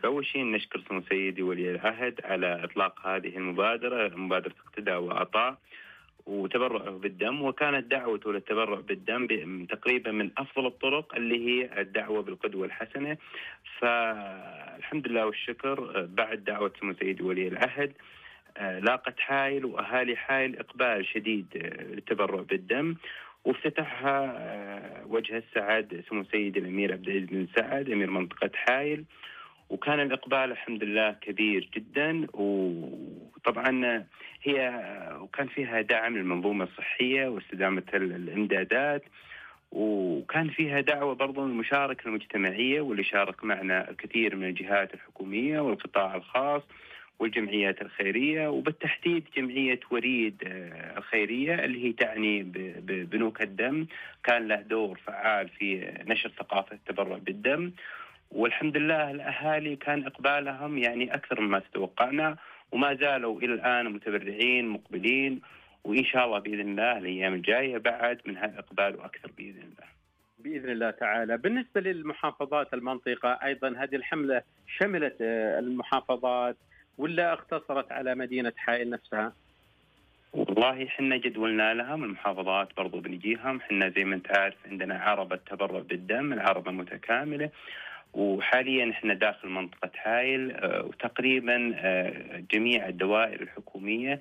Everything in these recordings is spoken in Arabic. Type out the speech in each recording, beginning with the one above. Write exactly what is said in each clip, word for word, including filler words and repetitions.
أول شيء نشكر سمو سيدي ولي العهد على إطلاق هذه المبادرة، مبادرة اقتداء وعطاء وتبرع بالدم. وكانت دعوته للتبرع بالدم تقريبا من أفضل الطرق اللي هي الدعوة بالقدوة الحسنة. فالحمد لله والشكر بعد دعوة سمو سيدي ولي العهد لاقت حائل وأهالي حائل إقبال شديد للتبرع بالدم، وافتتحها وجه السعد سمو سيدي الأمير عبد العزيز بن سعد أمير منطقة حائل. وكان الإقبال الحمد لله كبير جدا، وطبعا هي وكان فيها دعم للمنظومة الصحية واستدامة الإمدادات، وكان فيها دعوة برضو للمشاركة المجتمعية، واللي شارك معنا الكثير من الجهات الحكومية والقطاع الخاص والجمعيات الخيرية، وبالتحديد جمعية وريد الخيرية اللي هي تعني ببنوك الدم. كان له دور فعال في نشر ثقافة التبرع بالدم، والحمد لله الأهالي كان إقبالهم يعني أكثر مما تتوقعنا، وما زالوا إلى الآن متبرعين مقبلين، وإن شاء الله بإذن الله الأيام الجاية بعد من هالإقبال وأكثر بإذن الله. بإذن الله تعالى. بالنسبة للمحافظات المنطقة أيضا هذه الحملة شملت المحافظات ولا اختصرت على مدينة حائل نفسها؟ والله حنا جدولنا لها من المحافظات برضو بنجيهم. حنا زي ما انت عارف عندنا عربة تبرع بالدم، العربة متكاملة، وحاليا احنا داخل منطقة حائل وتقريبا جميع الدوائر الحكومية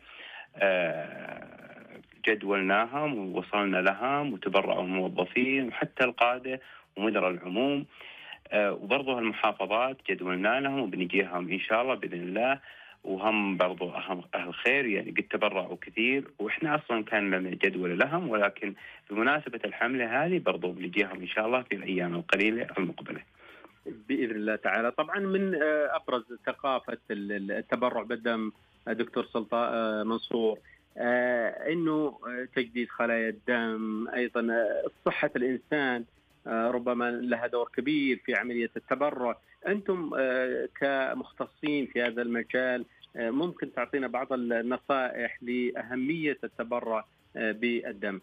جدولناهم ووصلنا لهم وتبرعوا الموظفين وحتى القادة ومدراء العموم. وبرضه المحافظات جدولنا لهم وبنجيهم إن شاء الله بإذن الله، وهم برضو أهم أهل خير يعني قد تبرعوا كثير، وإحنا أصلا كان لنا جدول لهم، ولكن بمناسبة الحملة هذه برضو بنجيهم إن شاء الله في الأيام القليلة المقبلة بإذن الله تعالى. طبعا من أبرز ثقافة التبرع بالدم دكتور سلطان منصور إنه تجديد خلايا الدم، أيضا صحة الإنسان ربما لها دور كبير في عملية التبرع. أنتم كمختصين في هذا المجال ممكن تعطينا بعض النصائح لأهمية التبرع بالدم؟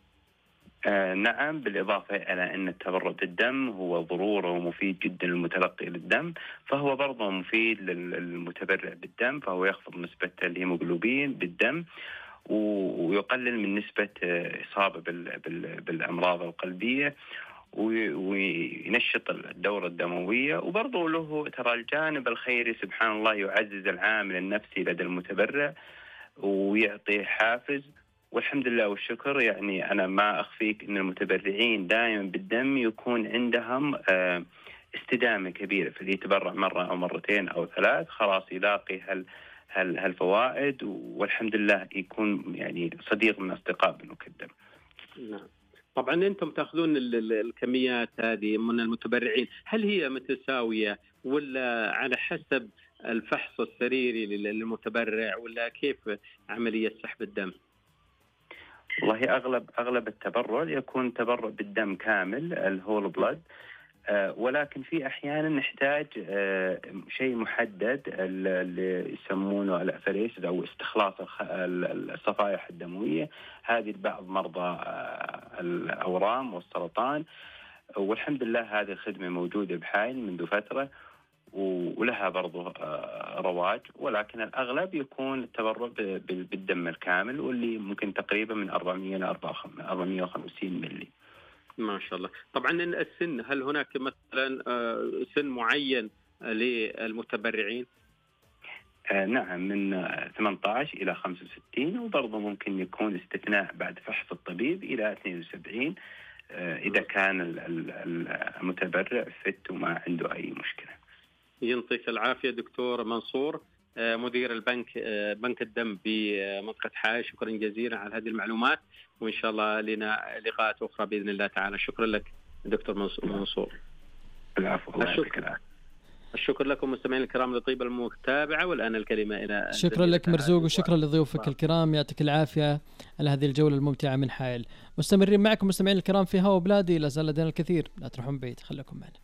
آه نعم، بالإضافة إلى أن التبرع بالدم هو ضروري ومفيد جدا للمتلقي للدم، فهو برضه مفيد للمتبرع بالدم، فهو يخفض نسبة الهيموغلوبين بالدم ويقلل من نسبة إصابة بالأمراض القلبية وينشط الدورة الدموية. وبرضه له ترى الجانب الخيري سبحان الله يعزز العامل النفسي لدى المتبرع ويعطي حافز. والحمد لله والشكر يعني أنا ما أخفيك أن المتبرعين دائما بالدم يكون عندهم استدامة كبيرة، فاللي يتبرع مرة أو مرتين أو ثلاث خلاص يلاقي هال هال هالفوائد، والحمد لله يكون يعني صديق من أصدقاء بنوك الدم. نعم. طبعا أنتم تأخذون الكميات هذه من المتبرعين، هل هي متساوية ولا على حسب الفحص السريري للمتبرع ولا كيف عملية سحب الدم؟ والله أغلب أغلب التبرع يكون تبرع بالدم كامل الهول بلاد، آه ولكن في أحيانا نحتاج آه شيء محدد اللي يسمونه الأفريسز أو استخلاص الصفائح الدموية، هذه لبعض مرضى آه الأورام والسرطان. والحمد لله هذه الخدمة موجودة بحائل منذ فترة ولها برضو رواج، ولكن الأغلب يكون التبرع بالدم الكامل واللي ممكن تقريبا من أربعمائة إلى أربعمائة وخمسين ملي. ما شاء الله. طبعا السن، هل هناك مثلا سن معين للمتبرعين؟ آه نعم، من ثمانية عشر إلى خمسة وستين، وبرضو ممكن يكون استثناء بعد فحص الطبيب إلى اثنين وسبعين آه إذا كان المتبرع فت وما عنده أي مشكلة. يعطيك العافية دكتور منصور مدير البنك بنك الدم بمنطقة حائل، شكرا جزيلا على هذه المعلومات، وإن شاء الله لنا لقاءات أخرى بإذن الله تعالى. شكرا لك دكتور منصور. العفو، الله يعطيك العافية. الشكر لكم مستمعين الكرام لطيب المتابعة، والآن الكلمة إلى شكرا لك مرزوق وشكرا لضيوفك الكرام، يعطيك العافية على هذه الجولة الممتعة من حائل. مستمرين معكم مستمعين الكرام في هوا بلادي، لا زال لدينا الكثير، لا تروحون بعيد، خليكم معنا.